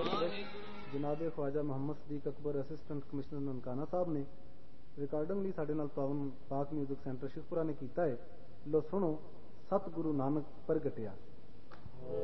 सरपरस्त जनाब Khwaja Mohammad Sadiq Akbar assistant commissioner Nankana साहब ने रिकॉर्डिंग ਲਈ ਸਾਡੇ ਨਾਲ ਪਾਕ ਮਿਊਜ਼ਿਕ ਸੈਂਟਰ ਸ਼ਿਖਪੁਰਾ ਨੇ ਕੀਤਾ ਹੈ। ਲੋ ਸੁਣੋ, ਸਤਿਗੁਰੂ ਨਾਨਕ ਪ੍ਰਗਟਿਆ।